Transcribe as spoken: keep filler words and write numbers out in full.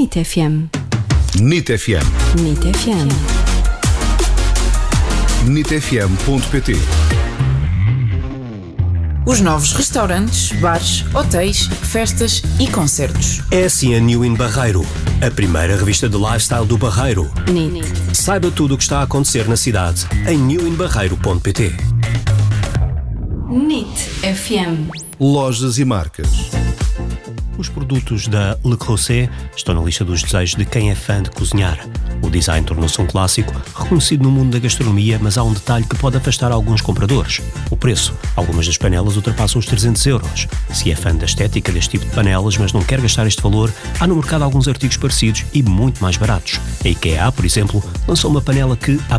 NIT F M. NIT F M. NIT F M. NIT F M ponto P T. Os novos restaurantes, bares, hotéis, festas e concertos. É assim a New in Barreiro, a primeira revista de lifestyle do Barreiro. NIT. Saiba tudo o que está a acontecer na cidade em new in barreiro ponto P T. NIT F M. Lojas e marcas. Os produtos da Le Creuset estão na lista dos desejos de quem é fã de cozinhar. O design tornou-se um clássico, reconhecido no mundo da gastronomia, mas há um detalhe que pode afastar alguns compradores: o preço. Algumas das panelas ultrapassam os trezentos euros. Se é fã da estética deste tipo de panelas, mas não quer gastar este valor, há no mercado alguns artigos parecidos e muito mais baratos. A IKEA, por exemplo, lançou uma panela que,